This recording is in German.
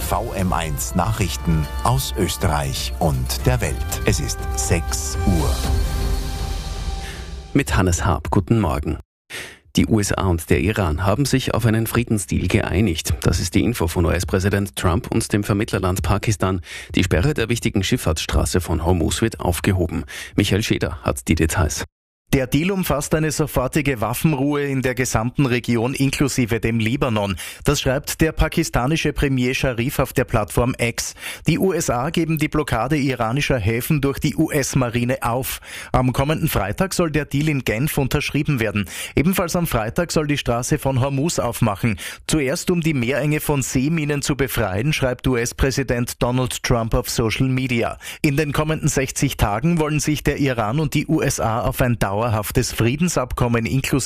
VM1 Nachrichten aus Österreich und der Welt. Es ist 6 Uhr. Mit Hannes Haab, guten Morgen. Die USA und der Iran haben sich auf einen Friedensdeal geeinigt. Das ist die Info von US-Präsident Trump und dem Vermittlerland Pakistan. Die Sperre der wichtigen Schifffahrtsstraße von Hormuz wird aufgehoben. Michael Scheder hat die Details. Der Deal umfasst eine sofortige Waffenruhe in der gesamten Region inklusive dem Libanon. Das schreibt der pakistanische Premier Sharif auf der Plattform X. Die USA geben die Blockade iranischer Häfen durch die US-Marine auf. Am kommenden Freitag soll der Deal in Genf unterschrieben werden. Ebenfalls am Freitag soll die Straße von Hormuz aufmachen. Zuerst um die Meerenge von Seeminen zu befreien, schreibt US-Präsident Donald Trump auf Social Media. In den kommenden 60 Tagen wollen sich der Iran und die USA auf ein dauerhaftes Friedensabkommen inklusive